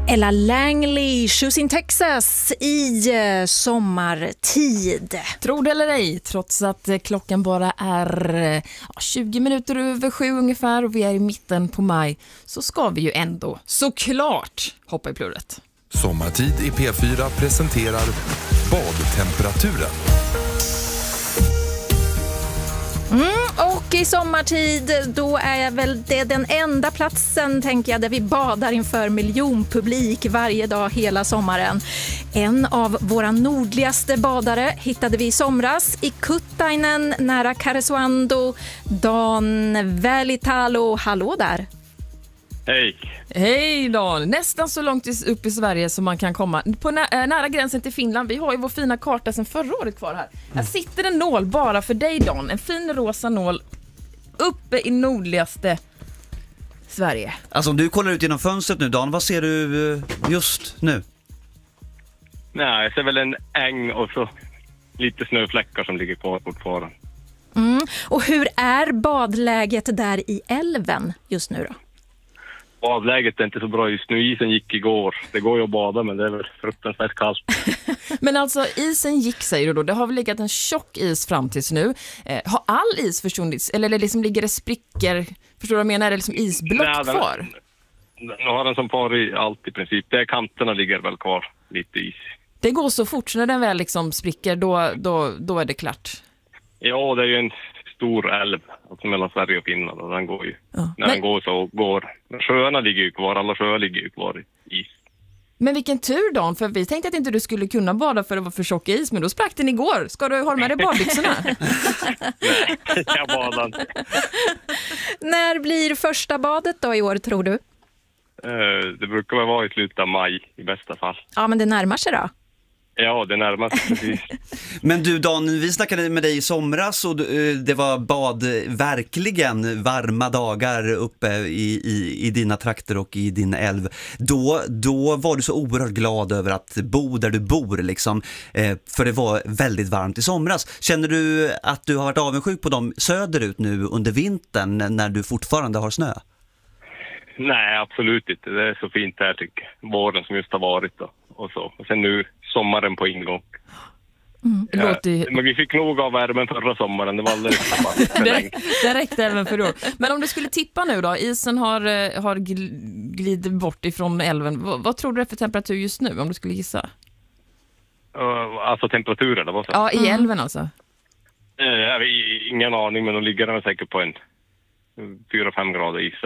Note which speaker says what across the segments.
Speaker 1: Ella Langley, Houston, Texas i sommartid.
Speaker 2: Tror det eller ej, trots att klockan bara är 20 minuter över 7 ungefär och vi är i mitten på maj, så ska vi ju ändå såklart hoppa i plurret.
Speaker 3: Sommartid i P4 presenterar badtemperaturen.
Speaker 1: Och i sommartid då är väl det den enda platsen, tänker jag, där vi badar inför miljonpublik varje dag hela sommaren. En av våra nordligaste badare hittade vi i somras i Kuttainen nära Karesuando. Dan Välitalo, hallå där.
Speaker 4: Hej.
Speaker 2: Hej Dan, nästan så långt upp i Sverige som man kan komma. På nära gränsen till Finland. Vi har ju vår fina karta sedan förra året kvar här. Här sitter en nål bara för dig Dan. En fin rosa nål uppe i nordligaste Sverige.
Speaker 5: Alltså om du kollar ut genom fönstret nu Dan, vad ser du just nu?
Speaker 4: Nej, jag ser väl en äng och så lite snöfläckar som ligger kvar fortfarande.
Speaker 1: Och hur är badläget där i älven just nu då?
Speaker 4: Badläget är inte så bra just nu. Isen gick igår. Det går ju att bada, men det är väl fruktansvärt kallt.
Speaker 2: Men alltså isen gick, säger du då. Det har väl legat en tjock is fram tills nu. Har all is försvunnit? Eller liksom ligger det sprickor? Förstår du vad jag menar? Är det liksom isblock kvar?
Speaker 4: Nu har den som par i allt i princip. Det är kanterna ligger väl kvar lite is. Det
Speaker 2: går så fort, så när den väl liksom spricker då är det klart.
Speaker 4: Ja, det är ju en stor älv alltså mellan Sverige och Finland och den går ju.
Speaker 2: Ja.
Speaker 4: När den går så går. Sjöarna ligger ju kvar, alla sjöar ligger ju kvar i is.
Speaker 2: Men vilken tur Dan, för vi tänkte att inte du skulle kunna bada för det var för tjock is, men då sprack den igår. Ska du ha med dig badbyxorna?
Speaker 4: Nej, jag badar inte.
Speaker 1: När blir första badet då i år, tror du?
Speaker 4: Det brukar väl vara i slutet av maj i bästa fall.
Speaker 1: Ja, men det närmar sig då.
Speaker 4: Ja, det närmar sig precis.
Speaker 5: Men du Dan, vi snackade med dig i somras och det var verkligen varma dagar uppe i dina trakter och i din älv. Då var du så oerhört glad över att bo där du bor liksom, för det var väldigt varmt i somras. Känner du att du har varit avundsjuk på dem söderut nu under vintern när du fortfarande har snö?
Speaker 4: Nej, absolut inte. Det är så fint här tycker jag. Våren som just har varit då. Och sen nu sommaren på ingång. Men vi fick nog av värmen förra sommaren. Det var alldeles för länge.
Speaker 2: Det räckte även för då. Men om du skulle tippa nu då, isen har glidit bort ifrån älven. Vad tror du är för temperatur just nu om du skulle gissa?
Speaker 4: Alltså temperaturen då?
Speaker 2: Ja, i älven alltså.
Speaker 4: Jag har ingen aning, men de ligger väl säkert på en 4-5 grader is.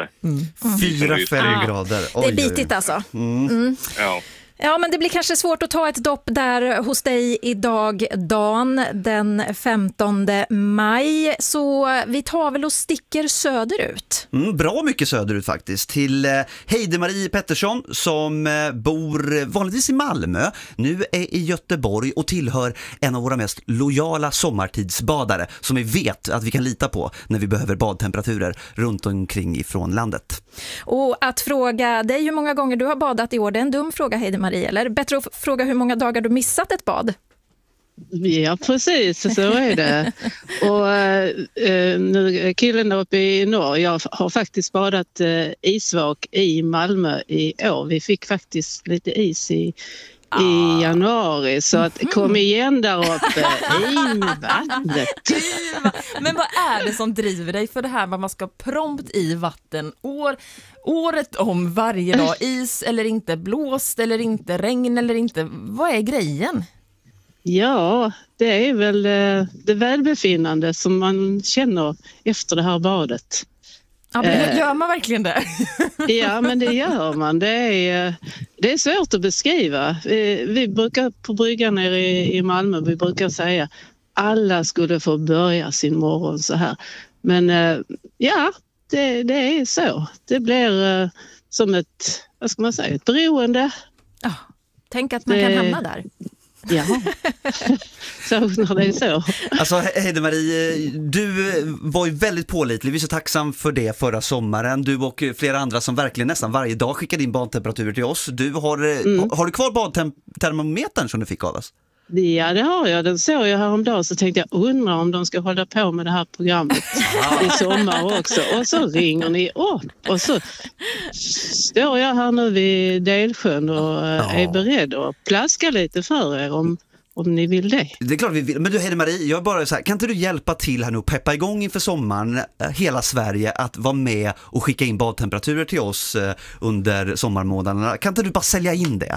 Speaker 5: 4-5 grader.
Speaker 1: Det är bitigt alltså.
Speaker 4: Ja.
Speaker 1: Ja, men det blir kanske svårt att ta ett dopp där hos dig idag, Dan, den 15 maj. Så vi tar väl och sticker söderut.
Speaker 5: Bra mycket söderut faktiskt. Till Heide-Marie Pettersson som bor vanligtvis i Malmö. Nu är i Göteborg och tillhör en av våra mest lojala sommartidsbadare som vi vet att vi kan lita på när vi behöver badtemperaturer runt omkring ifrån landet.
Speaker 1: Och att fråga dig hur många gånger du har badat i år, det är en dum fråga, Heide-Marie, eller? Bättre att fråga hur många dagar du missat ett bad.
Speaker 6: Ja, precis, så är det. Och nu killen uppe i norr, jag har faktiskt badat isvak i Malmö i år. Vi fick faktiskt lite is i januari, så att kom igen där uppe i vattnet.
Speaker 2: Men vad är det som driver dig för det här med att man ska prompt i vatten året om varje dag? Is eller inte, blåst eller inte, regn eller inte. Vad är grejen?
Speaker 6: Ja, det är väl det välbefinnande som man känner efter det här badet.
Speaker 2: Ja, men gör man verkligen det?
Speaker 6: Ja, men det gör man. Det är svårt att beskriva. Vi brukar på bryggan nere i Malmö, vi brukar säga alla skulle få börja sin morgon så här. Men ja, det är så. Det blir som ett, vad ska man säga, ett beroende.
Speaker 1: Ja, tänk att man kan hamna där.
Speaker 6: Ja, så när det är så.
Speaker 5: Alltså Heide-Marie, du var ju väldigt pålitlig. Vi är så tacksam för det förra sommaren. Du och flera andra som verkligen nästan varje dag skickade in badtemperatur till oss. Har du kvar badtermometern som du fick av oss?
Speaker 6: Ja, det har jag. Den såg jag häromdagen, så tänkte jag, undrar om de ska hålla på med det här programmet i sommar också. Och så ringer ni upp och så står jag här nu vid Delsjön och är beredd att plaska lite för er om ni vill det.
Speaker 5: Det är klart vi vill. Men du Heidi-Marie, jag är bara så här, kan inte du hjälpa till här nu och peppa igång inför sommaren hela Sverige att vara med och skicka in badtemperaturer till oss under sommarmånaderna? Kan inte du bara sälja in det?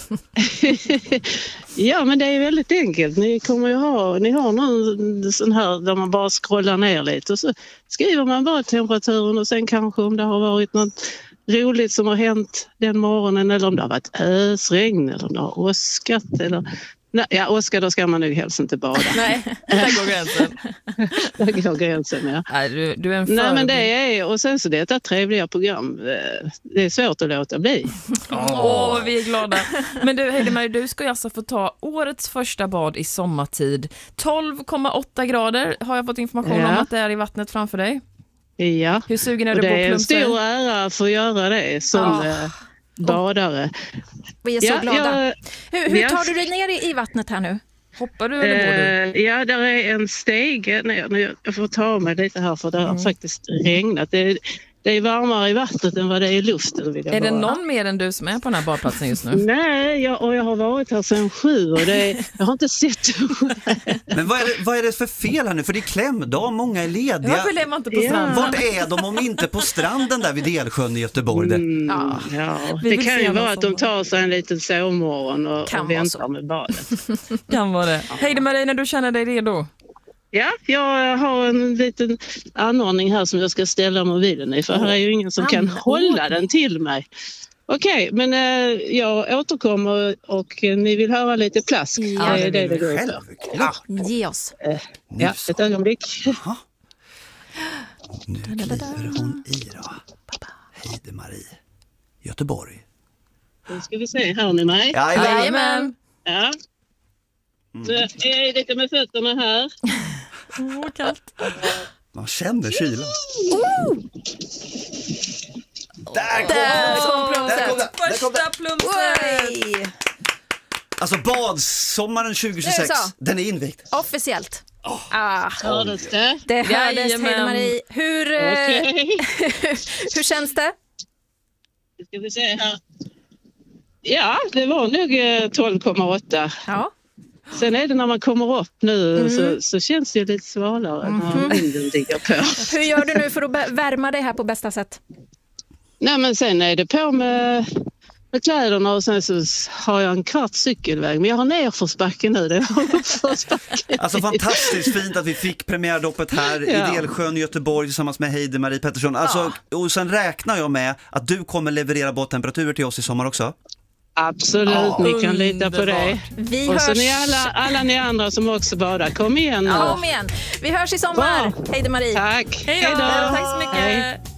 Speaker 6: Ja, men det är väldigt enkelt. Ni har någon sån här där man bara scrollar ner lite och så skriver man bara temperaturen och sen kanske om det har varit något roligt som har hänt den morgonen eller om det har varit ösregn eller om det har åskat eller... Nej, ja, Oskar, då ska man nog helst inte bada.
Speaker 2: Nej, där går gränsen.
Speaker 6: Där går gränsen, ja.
Speaker 2: Nej, du är en förebild.
Speaker 6: Nej, men det är, och sen så det är ett trevliga program. Det är svårt att låta bli.
Speaker 2: Vi är glada. Men du, Heidi-Marie, du ska ju alltså få ta årets första bad i sommartid. 12,8 grader har jag fått information om att det är i vattnet framför dig.
Speaker 6: Ja.
Speaker 2: Hur sugen är du på
Speaker 6: det är en
Speaker 2: plumpar?
Speaker 6: stor ära att få göra det som badare.
Speaker 1: Vi är så glada. Hur tar du dig ner i vattnet här nu?
Speaker 2: Hoppar du eller går du?
Speaker 6: Ja, där är en stege ner. Jag får ta mig lite här för det har faktiskt regnat. Det är varmare i vattnet än vad det är i luften.
Speaker 2: Är det någon mer än du som är på den här badplatsen just nu?
Speaker 6: Nej, jag har varit här sedan 7 och jag har inte sett det.
Speaker 5: Men vad är det för fel här nu? För det är klämdag, många är lediga.
Speaker 2: Varför lever man inte på stranden?
Speaker 5: Vart är de om inte på stranden där vid Delsjön i Göteborg?
Speaker 6: Det kan ju vara att de tar sig en liten sovmorgon och väntar med badet.
Speaker 2: Kan vara det. Heidi-Marie, när du känner dig redo?
Speaker 6: Ja, jag har en liten anordning här som jag ska ställa mobilen i. För här är ju ingen som kan hålla den till mig. Okej, men jag återkommer och ni vill höra lite plask.
Speaker 1: Ja,
Speaker 6: det är det går ut.
Speaker 1: Ge oss.
Speaker 6: Ja, ett ögonblick.
Speaker 5: Nu kliver hon i då. Heidi-Marie. Göteborg.
Speaker 6: Nu ska vi se, hör ni mig?
Speaker 2: Jajamän.
Speaker 6: Ja. Så jag är lite med fötterna här.
Speaker 2: Kallt.
Speaker 5: Man känner kylan.
Speaker 1: Där kom plumset.
Speaker 2: Första plumset.
Speaker 5: Alltså badsommaren 2026, den är invigd.
Speaker 1: Officiellt.
Speaker 6: Hördes det?
Speaker 1: Det hördes,
Speaker 2: Jajamän.
Speaker 1: Heidi-Marie. Hur känns det?
Speaker 6: Ska vi se här. Ja, det var nog 12,8.
Speaker 1: Ja.
Speaker 6: Sen är det när man kommer upp nu så känns det lite svalare när vinden ligger på.
Speaker 1: Hur gör du nu för att värma dig här på bästa sätt?
Speaker 6: Nej, men sen är det på med kläderna och sen så har jag en kvart cykelväg. Men jag har nerförsbacke nu. Det var uppförsbacke.
Speaker 5: Alltså fantastiskt fint att vi fick premiärdoppet här i Delsjön, Göteborg tillsammans med Heidi-Marie Pettersson. Alltså, och sen räknar jag med att du kommer leverera badtemperaturer till oss i sommar också.
Speaker 6: Absolut, ni kan lita på det.
Speaker 1: Vi
Speaker 6: och
Speaker 1: hörs.
Speaker 6: så ni alla ni andra som också badar, kom igen nu.
Speaker 1: Kom igen. Vi hörs i sommar. Heidi-Marie.
Speaker 6: Tack.
Speaker 2: Hej då. Tack så mycket.
Speaker 6: Hej.